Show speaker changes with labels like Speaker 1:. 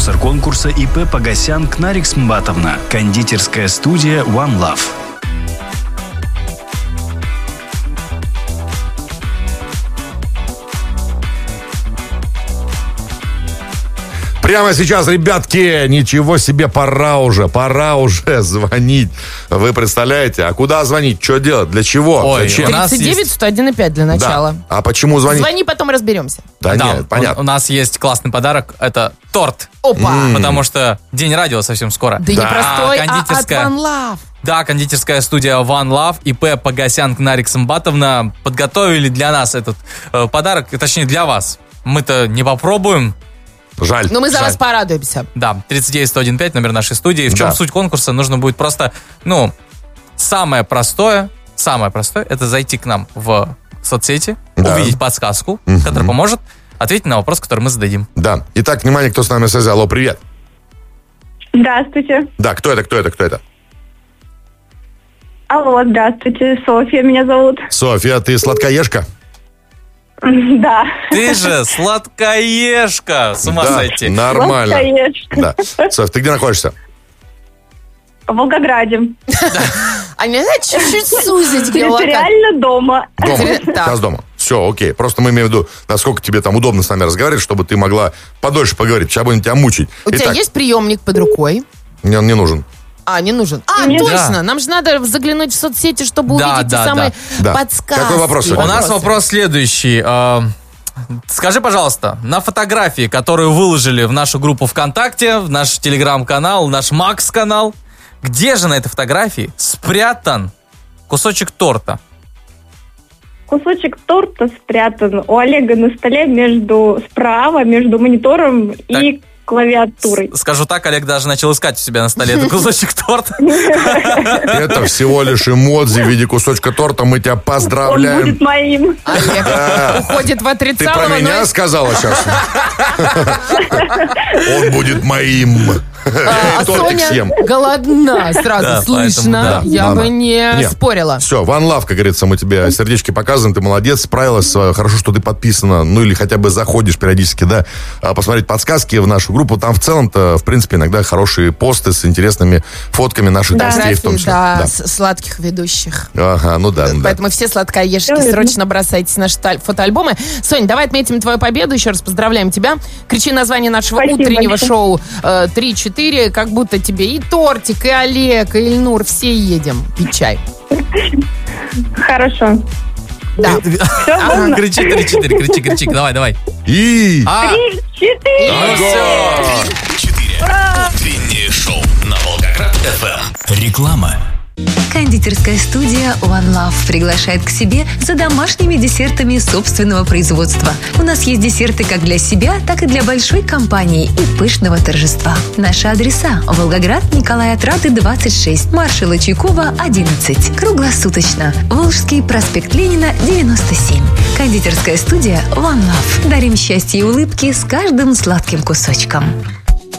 Speaker 1: Спонсор конкурса ИП Погосян Кнарик Смбатовна. Кондитерская студия One Love.
Speaker 2: Прямо сейчас, ребятки, ничего себе, пора уже звонить. Вы представляете, а куда звонить, что делать, для чего,
Speaker 3: Ой,
Speaker 2: зачем?
Speaker 4: 39-101-5 для начала.
Speaker 2: Да. А почему звонить?
Speaker 4: Звони, потом разберемся.
Speaker 2: Да, нет, понятно.
Speaker 3: У нас есть классный подарок, это торт.
Speaker 4: Опа!
Speaker 3: Потому что День радио совсем скоро.
Speaker 4: Да не простой, а от
Speaker 3: кондитерская.
Speaker 4: One Love.
Speaker 3: Да, кондитерская студия One Love, ИП Погосян Кнарик Смбатовна подготовили для нас этот подарок, точнее для вас. Мы-то не попробуем.
Speaker 2: Жаль.
Speaker 4: Но мы за вас порадуемся.
Speaker 3: Да, 39-101-5, номер нашей студии. В чем
Speaker 2: Да.
Speaker 3: суть конкурса? Нужно будет просто, самое простое, это зайти к нам в соцсети,
Speaker 2: Да.
Speaker 3: увидеть подсказку, которая поможет ответить на вопрос, который мы зададим.
Speaker 2: Да. Итак, внимание, кто с нами на связи. Алло, привет.
Speaker 5: Здравствуйте.
Speaker 2: Да, кто это?
Speaker 5: Алло, здравствуйте. Софья меня зовут.
Speaker 2: Софья, ты сладкоежка?
Speaker 5: Да.
Speaker 3: Ты же сладкоежка, с ума
Speaker 2: Да,
Speaker 3: сойти.
Speaker 2: нормально.
Speaker 5: Сладкоежка.
Speaker 2: Да. Софь, ты где находишься?
Speaker 5: В Волгограде.
Speaker 4: А мне надо чуть-чуть сузить геолокацию.
Speaker 5: Территориально дома.
Speaker 2: Дома.
Speaker 4: Так.
Speaker 2: Сейчас дома. Все, окей. Просто мы имеем в виду, насколько тебе там удобно с нами разговаривать, чтобы ты могла подольше поговорить. Сейчас будем тебя мучить.
Speaker 4: У тебя
Speaker 2: Итак,
Speaker 4: есть приемник под рукой?
Speaker 2: мне он не нужен.
Speaker 4: Не нужен.
Speaker 5: Нет.
Speaker 4: Точно. Нам же надо заглянуть в соцсети, чтобы
Speaker 3: Да,
Speaker 4: увидеть те
Speaker 3: да,
Speaker 4: самые
Speaker 2: да.
Speaker 4: подсказки.
Speaker 2: Какой вопрос?
Speaker 3: У нас вопрос следующий. Скажи, пожалуйста, на фотографии, которую выложили в нашу группу ВКонтакте, в наш телеграм-канал, наш Макс-канал, где же на этой фотографии спрятан кусочек торта?
Speaker 5: Кусочек торта спрятан у Олега на столе справа между монитором и клавиатурой.
Speaker 3: Скажу так, Олег даже начал искать у себя на столе этот кусочек торта.
Speaker 2: Это всего лишь эмодзи в виде кусочка торта. Мы тебя
Speaker 5: Он
Speaker 2: поздравляем.
Speaker 5: будет моим.
Speaker 4: Олег уходит в
Speaker 2: Ты
Speaker 4: отрицалово,
Speaker 2: про меня сказала сейчас? Он будет моим.
Speaker 4: а
Speaker 2: Тортик
Speaker 4: Соня
Speaker 2: съем.
Speaker 4: голодна, сразу
Speaker 3: Да,
Speaker 4: слышно.
Speaker 3: поэтому, да.
Speaker 4: Я
Speaker 2: Мама.
Speaker 4: бы не
Speaker 2: Нет.
Speaker 4: спорила.
Speaker 2: Все, One Love, как говорится, мы тебе сердечки показываем, ты молодец, справилась, хорошо, что ты подписана, или хотя бы заходишь периодически, да, посмотреть подсказки в нашу группу. Там в целом-то, в принципе, иногда хорошие посты с интересными фотками наших гостей в том числе.
Speaker 4: Да, сладких ведущих.
Speaker 2: Ага, ну да.
Speaker 4: Поэтому все сладкоежки,
Speaker 5: Всё верно.
Speaker 4: срочно бросайтесь в наши фотоальбомы. Сонь, давай отметим твою победу. Еще раз поздравляем тебя. Кричи название нашего
Speaker 5: Спасибо
Speaker 4: утреннего
Speaker 5: большое.
Speaker 4: шоу 3-4. Как будто тебе и тортик, и Олег, и Ильнур. Все едем пить чай.
Speaker 5: Хорошо.
Speaker 4: Да.
Speaker 5: Ага.
Speaker 3: Кричи, 3-4, кричи, давай.
Speaker 2: И...
Speaker 5: 3-4.
Speaker 3: Ну все.
Speaker 1: 4. Утреннее шоу на Волгоград-ФМ. Реклама.
Speaker 6: Кондитерская студия One Love приглашает к себе за домашними десертами собственного производства. У нас есть десерты как для себя, так и для большой компании и пышного торжества. Наши адреса: Волгоград, Николая Траты, 26, Маршала Чайкова, 11. Круглосуточно. Волжский, проспект Ленина, 97. Кондитерская студия One Love. Дарим счастье и улыбки с каждым сладким кусочком.